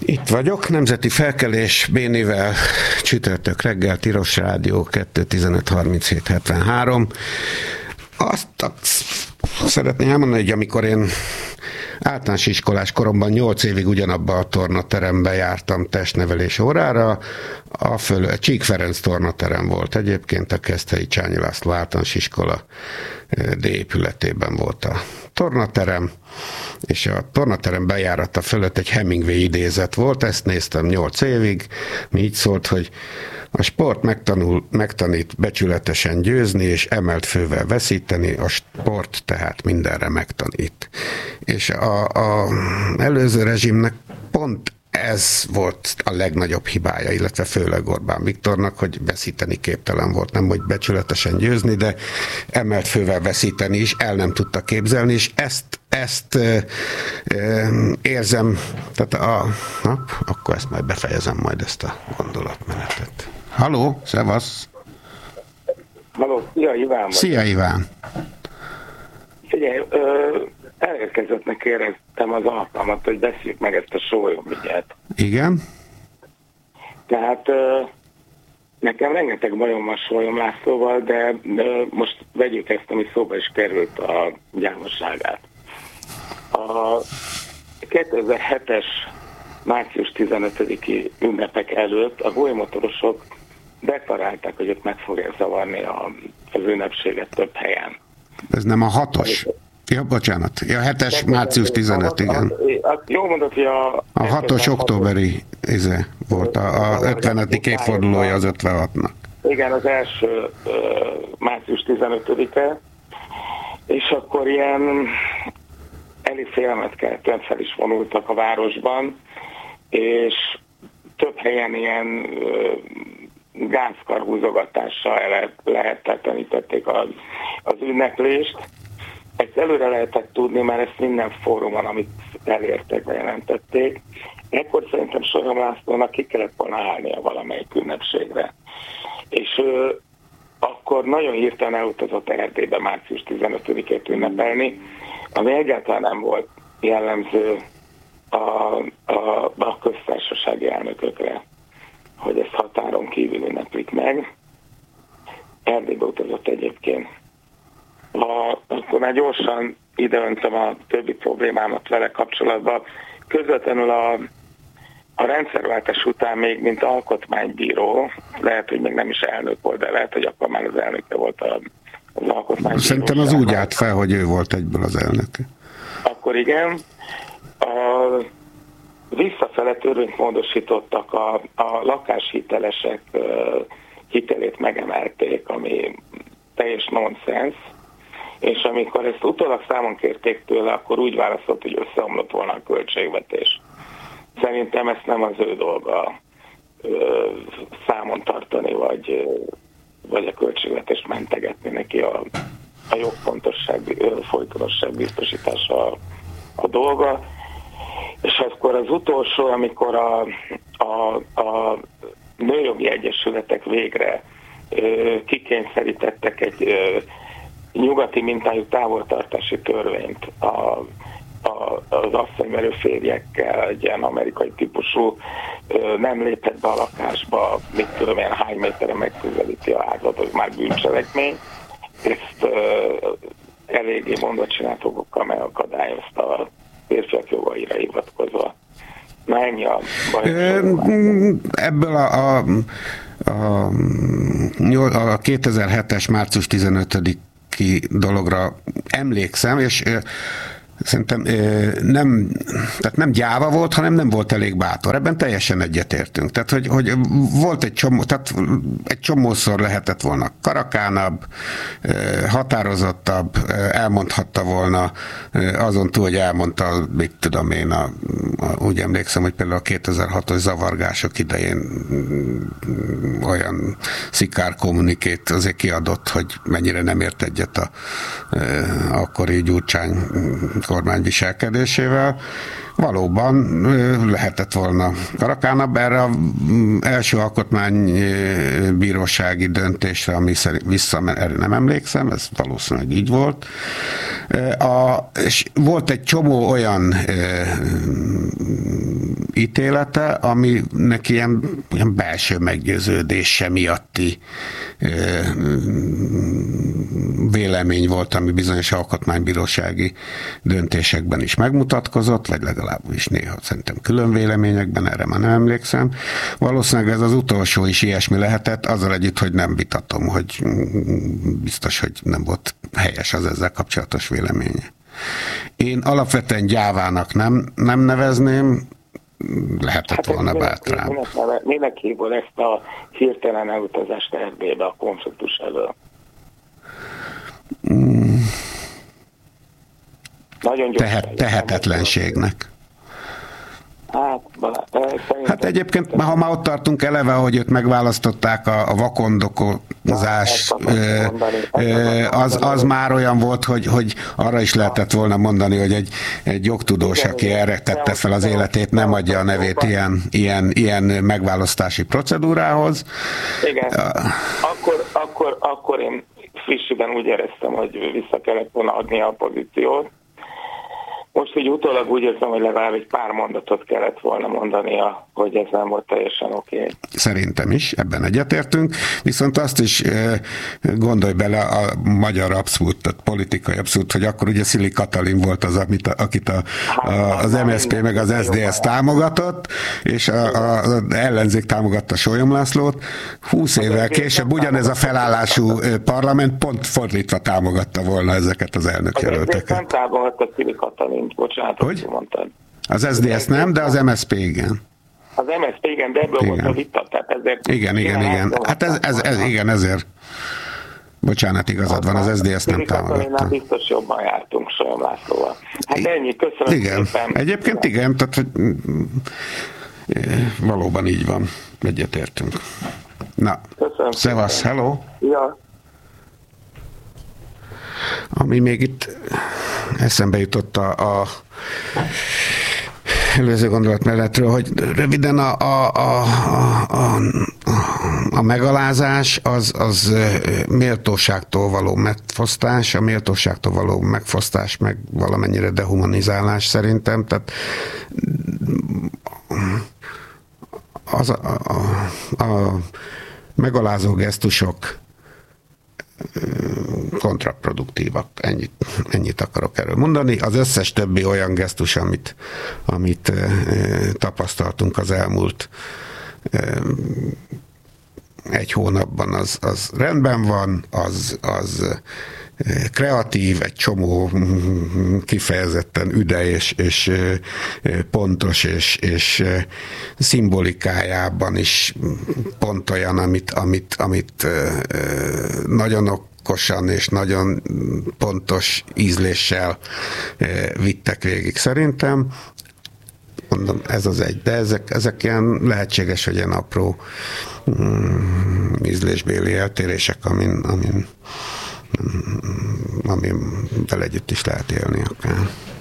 Itt vagyok, Nemzeti Felkelés Bénivel, csütörtök reggel, Tilos Rádió 2-15-37-73. Azt szeretném elmondani, hogy amikor én általános iskolás koromban 8 évig ugyanabban a tornateremben jártam testnevelés órára, a Csík Ferenc tornaterem volt egyébként, a Keszthelyi Csányi László általános iskola D épületében volt a tornaterem, és a tornaterem bejárata fölött egy Hemingway idézet volt, ezt néztem 8 évig, mi így szólt, hogy a sport megtanít becsületesen győzni, és emelt fővel veszíteni, a sport tehát mindenre megtanít. És a előző rezsimnek pont ez volt a legnagyobb hibája, illetve főleg Orbán Viktornak, hogy veszíteni képtelen volt, nem hogy becsületesen győzni, de emelt fővel veszíteni is el nem tudta képzelni, és ezt érzem, tehát akkor ezt majd befejezem majd ezt a gondolatmenetet. Halló, szevasz! Halló, szia Iván! Szia Iván! Figyelj, elérkezettnek éreztem az alkalmat, hogy beszéljük meg ezt a sólyomügyet. Igen? Tehát nekem rengeteg bajom a Sólyom Lászlóval, de most vegyük ezt, ami szóba is került a gyávaságát. A 2007-es március 15-i ünnepek előtt a golymotorosok deklarálták, hogy ott meg fogják zavarni az ünnepséget több helyen. Ez nem a 6-os? Ja, bocsánat. Ja, 7-es március 15, igen. Jó mondod, hogy a 6-os októberi volt a 50. évfordulója az 56-nak. Igen, az első március 15-e, és akkor ilyen elég félelmetkeltően fel is vonultak a városban, és több helyen ilyen gázkarhúzogatással lehetetlenítették az ünneplést. Ezt előre lehetett tudni, mert ezt minden fórumon, amit elértek, bejelentették. Ekkor szerintem Sólyom Lászlónak ki kellett volna állnia valamelyik ünnepségre. És akkor nagyon hirtelen elutazott Erdélybe március 15-ét ünnepelni, ami egyáltalán nem volt jellemző a köztársasági elnökökre, hogy ezt határon kívül ünneplik meg. Erdélybe utazott egyébként. Akkor már gyorsan ideöntöm a többi problémámat vele kapcsolatban. Közvetlenül a rendszerváltás után még, mint alkotmánybíró, lehet, hogy még nem is elnök volt, de lehet, hogy akkor már az elnöke volt az alkotmánybíró. Szerintem az úgy állt fel, hogy ő volt egyből az elnöke. Akkor igen. Visszafele törvényt módosítottak, a lakáshitelesek hitelét megemelték, ami teljes nonsens, és amikor ezt utólag számon kérték tőle, akkor úgy válaszolt, hogy összeomlott volna a költségvetés. Szerintem ezt nem az ő dolga számon tartani, vagy a költségvetést mentegetni neki, a jogfontosság, folytonosság biztosítása a dolga. És akkor az utolsó, amikor a nőjogi egyesületek végre kikényszerítettek egy nyugati mintájú távoltartási törvényt az asszonyverő férjekkel, egy ilyen amerikai típusú, nem lépett be a lakásba, mit tudom én, hány méterre megközelíti a házat, az már bűncselekmény. Ezt eléggé mondatcsináltókokkal megakadályozta a férfiak jogaira hivatkozva. Na ennyi a baj. Ebből a 2007-es március 15-i dologra emlékszem, és szerintem nem gyáva volt, hanem nem volt elég bátor. Ebben teljesen egyetértünk. Tehát, hogy volt egy csomószor lehetett volna karakánabb, határozottabb, elmondhatta volna, azon túl, hogy elmondta, mit tudom én, úgy emlékszem, hogy például a 2006-os zavargások idején olyan szikár kommunikét azért kiadott, hogy mennyire nem ért egyet a akkori Gyurcsány kormány viselkedésével. Valóban lehetett volna karakánabb. Erre az első alkotmánybírósági döntésre, ami erre nem emlékszem, ez valószínűleg így volt. És volt egy csomó olyan ítélete, aminek ilyen belső meggyőződése miatti vélemény volt, ami bizonyos alkotmánybírósági döntésekben is megmutatkozott, vagy legalábbis néha szerintem külön véleményekben, erre már nem emlékszem. Valószínűleg ez az utolsó is ilyesmi lehetett, azzal együtt, hogy nem vitatom, hogy biztos, hogy nem volt helyes az ezzel kapcsolatos véleménye. Én alapvetően gyávának nem nevezném, lehetett volna bátrább. Minek hívod ezt a hirtelen elutazást Erdélybe a konfliktus elől? Nagyon tehetetlenségnek. Hát egyébként, ha már ott tartunk eleve, hogy őt megválasztották a vakondokozás, az már olyan volt, hogy arra is lehetett volna mondani, hogy egy jogtudós, aki erre tette fel az életét, nem adja a nevét ilyen megválasztási procedúrához. Igen. Akkor én frissiben úgy éreztem, hogy vissza kellett volna adni a pozíciót. Most így utólag úgy érzem, hogy legalább egy pár mondatot kellett volna mondania, hogy ez nem volt teljesen oké. Szerintem is, ebben egyetértünk, viszont azt is gondolj bele a magyar abszolút, a politikai abszolút, hogy akkor ugye Szili Katalin volt az, akit az MSZP meg az SZDSZ támogatott, és az ellenzék támogatta Sólyom Lászlót. 20 évvel később ugyanez a felállású parlament pont fordítva támogatta volna ezeket az elnökjelölteket. Nem támogatta Szili Katalin. Bocsánat, hogy mondtad. Az SZDSZ nem, de az MSZP igen. Az MSZP igen, de ebből volt a vita. Igen. Hát ez igen, ezért. Bocsánat, igazad van, az SZDSZ nem támogatta. Biztos jobban jártunk Sólyom Lászlóval. Hát ennyi, köszönöm igen. szépen. Egyébként igen, tehát hogy valóban így van, egyetértünk. Na, szevasz, hello! Ja. Ami még itt eszembe jutott a előző gondolat mellettről, hogy röviden a megalázás az méltóságtól való megfosztás, a méltóságtól való megfosztás meg valamennyire dehumanizálás szerintem, tehát az a megalázó gesztusok kontraproduktívak. Ennyit akarok erről mondani. Az összes többi olyan gesztus, amit tapasztaltunk az elmúlt egy hónapban, az rendben van, az kreatív, egy csomó kifejezetten üde és pontos és szimbolikájában is pont olyan, amit nagyon okosan és nagyon pontos ízléssel vittek végig szerintem. Mondom, ez az egy, de ezek ilyen lehetséges, hogy ilyen apró ízlésbéli eltérések, amivel együtt is lehet élni akár.